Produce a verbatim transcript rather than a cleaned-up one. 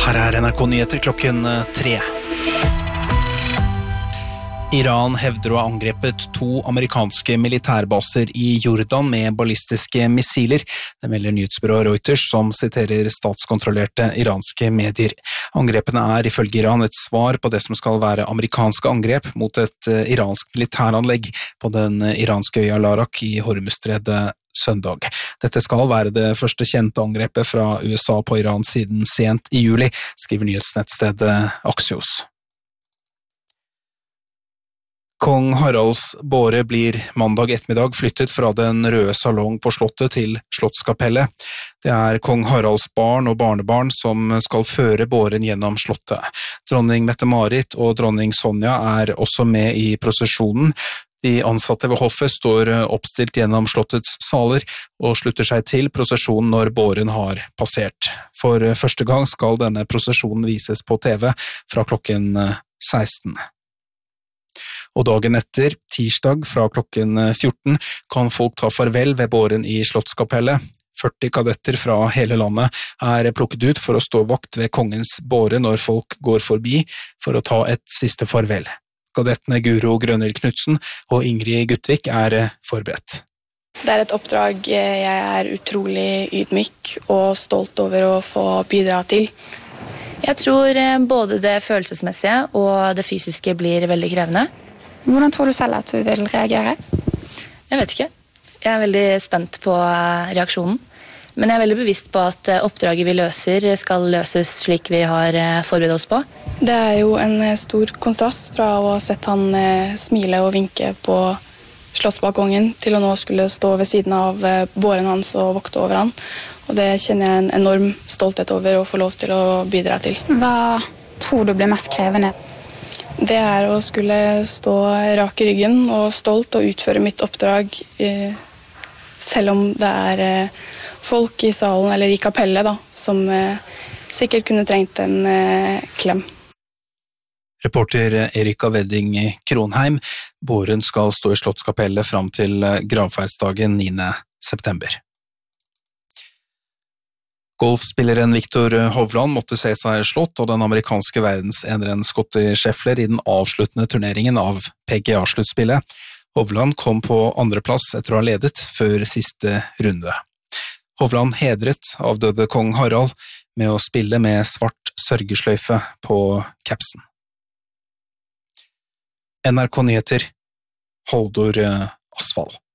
Her er N R K-nyheter klokken tre. Iran hevder å ha angrepet to amerikanske militærbaser i Jordan med ballistiske missiler. Det melder nyhetsbyrået Reuters, som siterer statskontrollerte iranske medier. Angrepene er ifølge Iran et svar på det som skal være amerikanske angrep mot et iransk militæranlegg på den iranske øya Larak i Hormuzstredet søndag. Dette skal være det første kjente angrepet fra U S A på Iran siden sent i juli, skriver nyhetsnettstedet Axios. Kong Haralds båre blir mandag ettermiddag flyttet fra den røde salong på slottet til Slottskapellet. Det er kong Haralds barn og barnebarn som skal føre båren gjennom slottet. Dronning Mette-Marit og dronning Sonja er også med i prosesjonen. De ansatte ved hoffet står oppstilt gjennom slottets saler og slutter seg til prosesjonen når båren har passert. For første gang skal denne prosesjonen vises på T V fra klokken seksten. Og dagen etter, tirsdag fra klokken fjorten, kan folk ta farvel ved båren i Slottskapellet. førti kadetter fra hele landet er plukket ut for å stå vakt ved kongens båre når folk går forbi for å ta et siste farvel. Kadettene Guro Grønhild Knudsen og Ingrid Gutvik er forberedt. Det er et oppdrag jeg er utrolig ydmyk og stolt over å få bidra til. Jeg tror både det følelsesmessige og det fysiske blir veldig krevende. Hvordan tror du selv at du vil reagere? Jeg vet ikke. Jeg er veldig spent på reaksjonen. Men jeg er veldig bevisst på at oppdraget vi løser skal løses slik vi har forberedt oss på. Det er jo en stor kontrast fra å ha sett han smile og vinke på slottsbalkongen til å nå skulle stå ved siden av båren hans og vokte over han. Og det kjenner jeg en enorm stolthet over å få lov til å bidra til. Hva tror du blir mest krevende? Det er å skulle stå rak i ryggen og stolt og utføre mitt oppdrag, selv om det er folk i salen eller i kapellet da, som sikkert kunne trengt en klem. Reporter Erika Wedding Kronheim. Båren skal stå i Slottskapellet fram til gravferdsdagen niende september. Golfspilleren Viktor Hovland måtte se seg slått av den amerikanske verdenseneren Scottie Scheffler i den avsluttende turneringen av P G A-sluttspillet. Hovland kom på andreplass etter å ha ledet før siste runde. Hovland hedret avdøde kong Harald med å spille med svart sørgesløyfe på capsen. N R K-nyheter, Haldor Asfald.